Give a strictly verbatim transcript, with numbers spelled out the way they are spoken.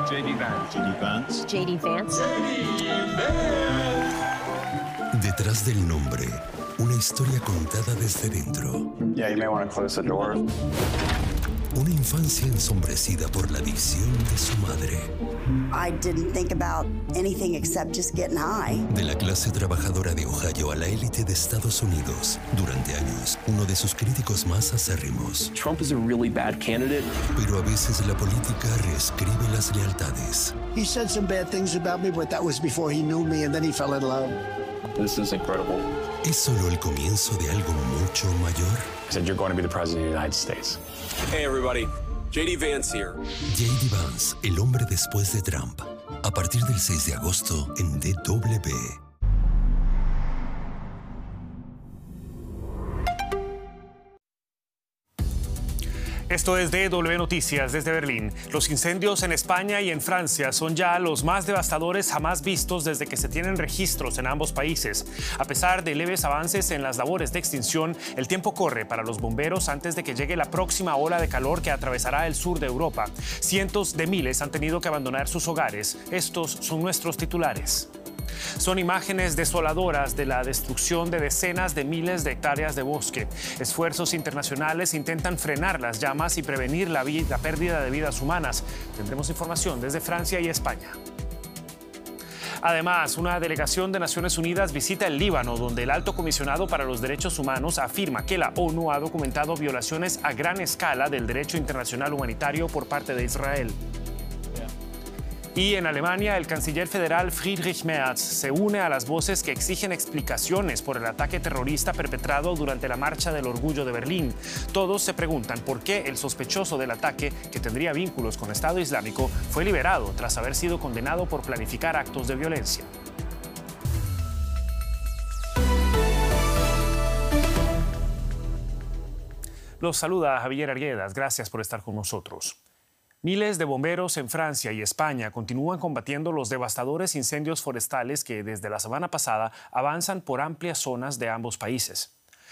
J D Vance. J D Vance. J D Vance. Detrás del nombre, una historia contada desde dentro. Yeah, you may want to close the door. Una infancia ensombrecida por la adicción de su madre. I didn't think about anything except just getting high. De la clase trabajadora de Ohio a la élite de Estados Unidos. Durante años, uno de sus críticos más acérrimos. Trump is a really bad candidate. Pero a veces la política reescribe las lealtades. He said some bad things about me, but that was before he knew me and then he fell in love. This is incredible. ¿Es solo el comienzo de algo mucho mayor? He said you're going to be the president of the United States. Hey everybody, J D Vance here. J D Vance, el hombre después de Trump. A partir del seis de agosto en D W. Esto es D W Noticias desde Berlín. Los incendios en España y en Francia son ya los más devastadores jamás vistos desde que se tienen registros en ambos países. A pesar de leves avances en las labores de extinción, el tiempo corre para los bomberos antes de que llegue la próxima ola de calor que atravesará el sur de Europa. Cientos de miles han tenido que abandonar sus hogares. Estos son nuestros titulares. Son imágenes desoladoras de la destrucción de decenas de miles de hectáreas de bosque. Esfuerzos internacionales intentan frenar las llamas y prevenir la, la pérdida de vidas humanas. Tendremos información desde Francia y España. Además, una delegación de Naciones Unidas visita el Líbano, donde el Alto Comisionado para los Derechos Humanos afirma que la ONU ha documentado violaciones a gran escala del derecho internacional humanitario por parte de Israel. Y en Alemania, el canciller federal Friedrich Merz se une a las voces que exigen explicaciones por el ataque terrorista perpetrado durante la Marcha del Orgullo de Berlín. Todos se preguntan por qué el sospechoso del ataque, que tendría vínculos con Estado Islámico, fue liberado tras haber sido condenado por planificar actos de violencia. Los saluda Javier Arguedas. Gracias por estar con nosotros. Miles de bomberos en Francia y España continúan combatiendo los devastadores incendios forestales que desde la semana pasada avanzan por amplias zonas de ambos países.